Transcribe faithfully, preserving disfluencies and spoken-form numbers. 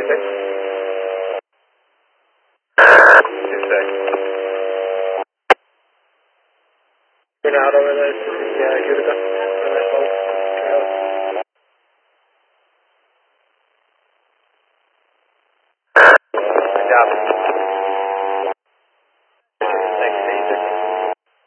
Okay. Two seconds. Been out over there to the uh, Utica. On that boat. Good job.